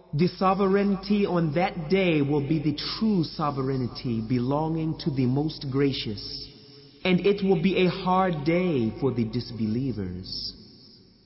The sovereignty on that day will be the true sovereignty belonging to the Most Gracious, and it will be a hard day for the disbelievers.